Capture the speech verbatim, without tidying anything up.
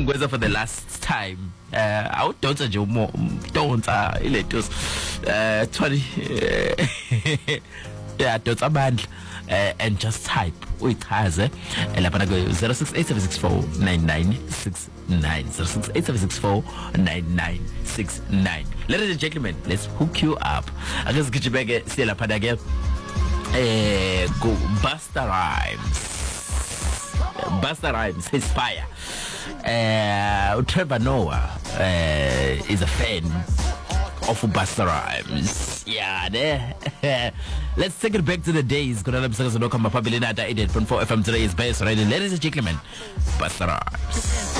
ngweza for the last time. Uh, awudonsa nje umo donsa iletos uh twenty yeah donsa amandla uh, and just type uyichaze lapha na zero six eight seven six four nine nine six nine zero six eight seven six four nine nine six nine. Ladies and gentlemen, let's hook you up. Ake sigijibeke siye lapha na ke eh go Busta Rhymes. Busta Rhymes is fire. Uh, Trevor Noah uh, is a fan of Busta Rhymes. Yeah, there. Let's take it back to the days. Kuna labisa kazo no kama pabilina ata eighty-eight point four F M today is based right. Ladies and gentlemen, Busta Rhymes.